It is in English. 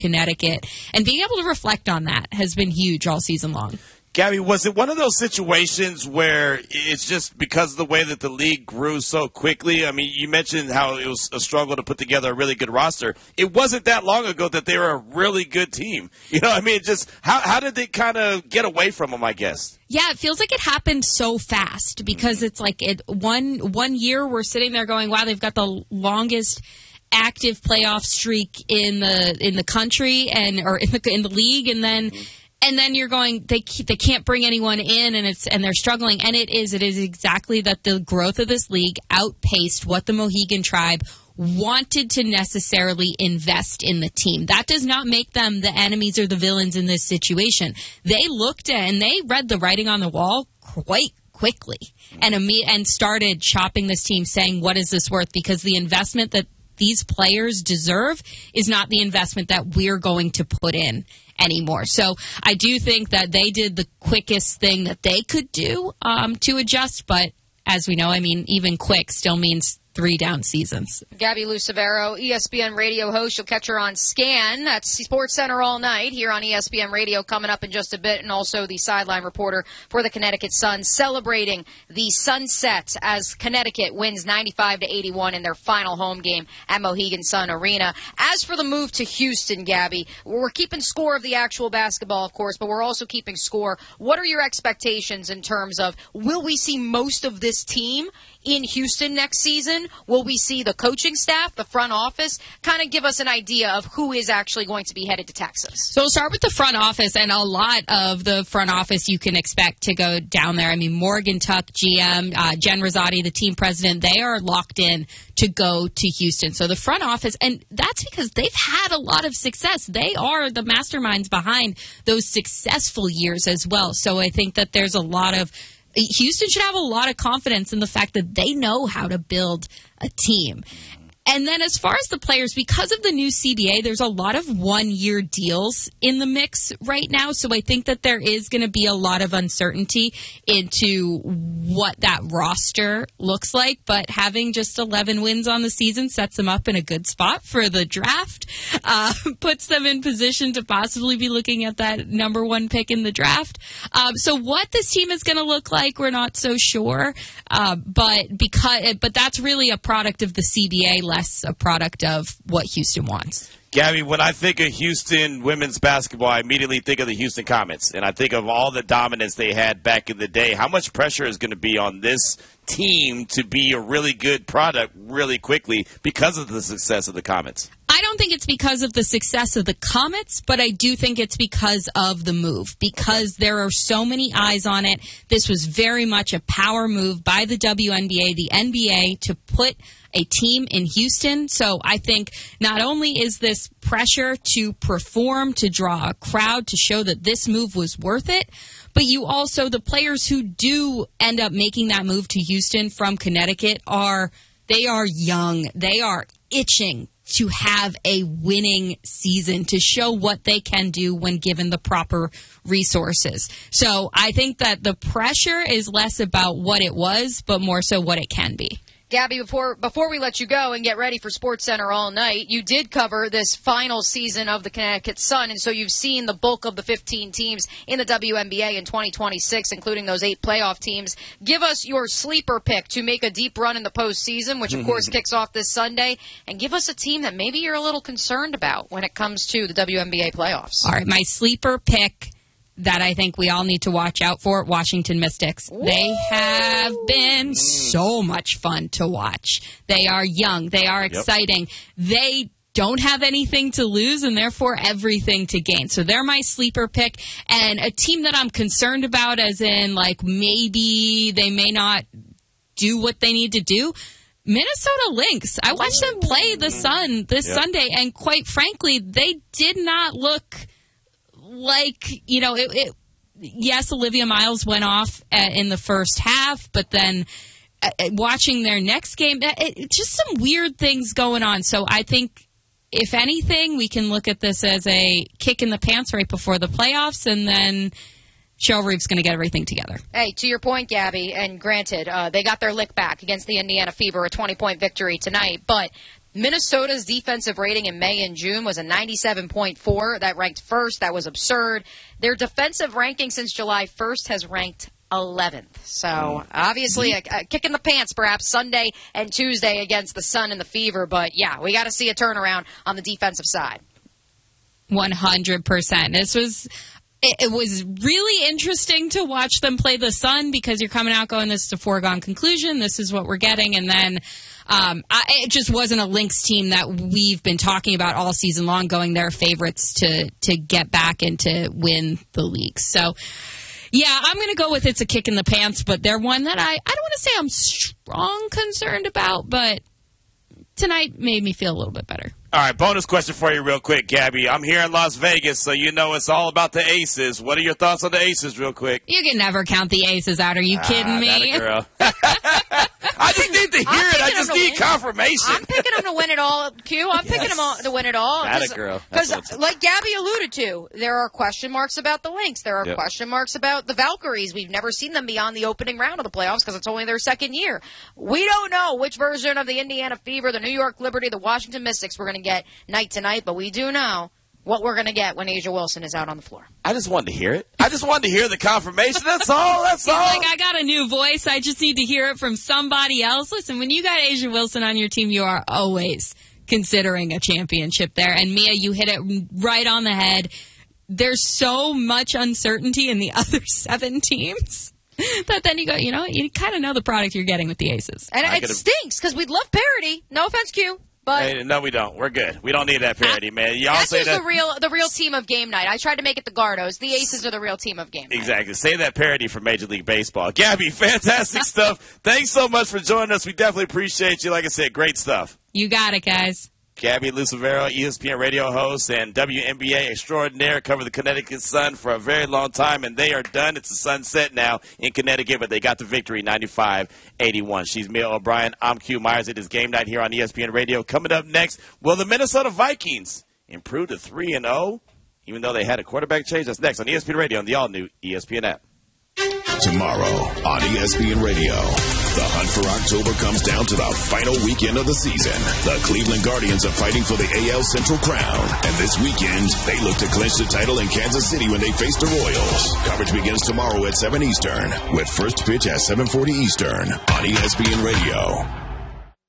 Connecticut. And being able to reflect on that has been huge all season long. Gabby, was it one of those situations where it's just because of the way that the league grew so quickly? I mean, you mentioned how it was a struggle to put together a really good roster. It wasn't that long ago that they were a really good team. You know, I mean, just how did they kind of get away from them, I guess? Yeah, it feels like it happened so fast because it's like one year we're sitting there going, wow, they've got the longest active playoff streak in the country or in the league, and then you're going, they can't bring anyone in, and they're struggling. And it is exactly that the growth of this league outpaced what the Mohegan Tribe wanted to necessarily invest in the team. That does not make them the enemies or the villains in this situation. They looked at and they read the writing on the wall quite quickly and started shopping this team, saying, what is this worth? Because the investment that these players deserve is not the investment that we're going to put in anymore. So I do think that they did the quickest thing that they could do to adjust. But as we know, I mean, even quick still means 3 down seasons. Gabby Lucevero, ESPN radio host. You'll catch her on Scan. That's SportsCenter all night here on ESPN Radio coming up in just a bit. And also the sideline reporter for the Connecticut Sun celebrating the sunset as Connecticut wins 95-81 in their final home game at Mohegan Sun Arena. As for the move to Houston, Gabby, we're keeping score of the actual basketball, of course, but we're also keeping score. What are your expectations in terms of, will we see most of this team in Houston next season? Will we see the coaching staff, the front office? Kind of give us an idea of who is actually going to be headed to Texas. So we'll start with the front office, and a lot of the front office you can expect to go down there. I mean, Morgan Tuck, GM, Jen Rosati, the team president, they are locked in to go to Houston. So the front office, and that's because they've had a lot of success. They are the masterminds behind those successful years as well. So I think that there's a lot of Houston should have a lot of confidence in the fact that they know how to build a team. And then as far as the players, because of the new CBA, there's a lot of one-year deals in the mix right now. So I think that there is going to be a lot of uncertainty into what that roster looks like. But having just 11 wins on the season sets them up in a good spot for the draft, puts them in position to possibly be looking at that number 1 pick in the draft. So what this team is going to look like, we're not so sure. But that's really a product of the CBA, less a product of what Houston wants. Gabby, when I think of Houston women's basketball, I immediately think of the Houston Comets, and I think of all the dominance they had back in the day. How much pressure is going to be on this team to be a really good product really quickly because of the success of the Comets? I don't think it's because of the success of the Comets, but I do think it's because of the move, because there are so many eyes on it. This was very much a power move by the WNBA, the NBA, to put a team in Houston. So I think not only is this pressure to perform, to draw a crowd, to show that this move was worth it, but you also, the players who do end up making that move to Houston from Connecticut are young. They are itching to have a winning season, to show what they can do when given the proper resources. So I think that the pressure is less about what it was, but more so what it can be. Gabby, before we let you go and get ready for SportsCenter all night, you did cover this final season of the Connecticut Sun, and so you've seen the bulk of the 15 teams in the WNBA in 2026, including those 8 playoff teams. Give us your sleeper pick to make a deep run in the postseason, which, of course, kicks off this Sunday, and give us a team that maybe you're a little concerned about when it comes to the WNBA playoffs. All right, my sleeper pick that I think we all need to watch out for, Washington Mystics. Ooh. They have been so much fun to watch. They are young. They are exciting. Yep. They don't have anything to lose and therefore everything to gain. So they're my sleeper pick. And a team that I'm concerned about, as in, like, maybe they may not do what they need to do, Minnesota Lynx. I watched them play the Sun this Sunday, and quite frankly, they did not look like, yes, Olivia Miles went off in the first half, but then watching their next game, just some weird things going on. So I think, if anything, we can look at this as a kick in the pants right before the playoffs, and then Cheryl Reeve's going to get everything together. Hey, to your point, Gabby, and granted, they got their lick back against the Indiana Fever, a 20-point victory tonight, but Minnesota's defensive rating in May and June was a 97.4. That ranked first. That was absurd. Their defensive ranking since July 1st has ranked 11th. So, obviously, a kick in the pants, perhaps, Sunday and Tuesday against the Sun and the Fever. But, yeah, we got to see a turnaround on the defensive side. 100%. It was really interesting to watch them play the Sun because you're coming out going, this is a foregone conclusion. This is what we're getting. And then it just wasn't a Lynx team that we've been talking about all season long, going their favorites to get back and to win the league. So, yeah, I'm going to go with it's a kick in the pants, but they're one that I don't want to say I'm strong concerned about, but tonight made me feel a little bit better. All right, bonus question for you real quick, Gabby. I'm here in Las Vegas, so you know it's all about the Aces. What are your thoughts on the Aces real quick? You can never count the Aces out. Are you kidding me? That a girl. I just need to hear it. I just need confirmation. I'm picking them to win it all, Q. I'm picking them to win it all. That a girl. Because, like Gabby alluded to, there are question marks about the Lynx. There are question marks about the Valkyries. We've never seen them beyond the opening round of the playoffs because it's only their second year. We don't know which version of the Indiana Fever, the New York Liberty, the Washington Mystics we're going to get night to night, but we do know what we're going to get when A'ja Wilson is out on the floor. I just wanted to hear it. I just wanted to hear the confirmation. That's all. That's all. Like, I got a new voice. I just need to hear it from somebody else. Listen, when you got A'ja Wilson on your team, you are always considering a championship there. And Mia, you hit it right on the head. There's so much uncertainty in the other 7 teams that then you go, you kind of know the product you're getting with the Aces. And it stinks because we'd love parity. No offense, Q. But hey, no, we don't. We're good. We don't need that parity, man. Y'all that's say just that the real team of game night. I tried to make it the Gardos. The Aces are the real team of game night. Exactly. Say that parody for Major League Baseball. Gabby, fantastic stuff. Thanks so much for joining us. We definitely appreciate you. Like I said, great stuff. You got it, guys. Gabby Lucevero, ESPN radio host and WNBA extraordinaire, covered the Connecticut Sun for a very long time, and they are done. It's a sunset now in Connecticut, but they got the victory, 95-81. She's Mia O'Brien. I'm Q Myers. It is game night here on ESPN Radio. Coming up next, will the Minnesota Vikings improve to 3-0, even though they had a quarterback change? That's next on ESPN Radio and the all-new ESPN app. Tomorrow on ESPN Radio, the hunt for October comes down to the final weekend of the season. The Cleveland Guardians are fighting for the AL Central crown, and this weekend they look to clinch the title in Kansas City when they face the Royals. Coverage begins tomorrow at 7 Eastern, with first pitch at 7:40 Eastern on ESPN Radio.